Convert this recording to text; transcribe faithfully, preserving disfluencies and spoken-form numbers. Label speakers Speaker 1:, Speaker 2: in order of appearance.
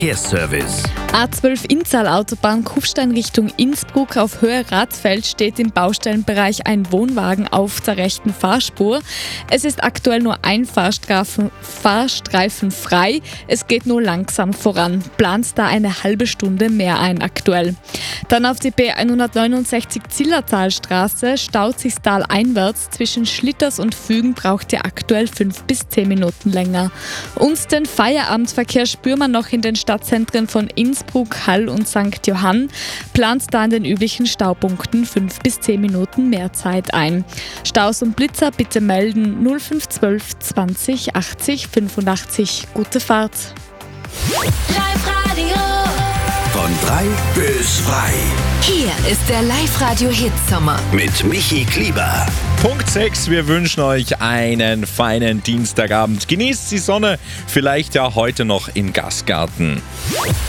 Speaker 1: Service.
Speaker 2: A zwölf Inntal Autobahn Kufstein Richtung Innsbruck auf Höhe Rathfeld steht im Baustellenbereich ein Wohnwagen auf der rechten Fahrspur. Es ist aktuell nur ein Fahrstreifen, Fahrstreifen frei. Es geht nur langsam voran. Plant da eine halbe Stunde mehr ein aktuell. Dann auf die B hundertneunundsechzig Zillertalstraße staut sich taleinwärts. Zwischen Schlitters und Fügen braucht ihr aktuell fünf bis zehn Minuten länger. Und den Feierabendverkehr spürt man noch in den Stadtzentren von Innsbruck, Hall und Sankt Johann. Plant da an den üblichen Staupunkten fünf bis zehn Minuten mehr Zeit ein. Staus und Blitzer bitte melden null fünf zwölf zwanzig achtzig fünfundachtzig. Gute Fahrt.
Speaker 3: Live-Radio.
Speaker 1: Von drei bis frei.
Speaker 3: Hier ist der Live-Radio-Hit-Sommer.
Speaker 1: Mit Michi Klieber.
Speaker 4: Punkt sechs, wir wünschen euch einen feinen Dienstagabend. Genießt die Sonne, vielleicht ja heute noch im Gastgarten.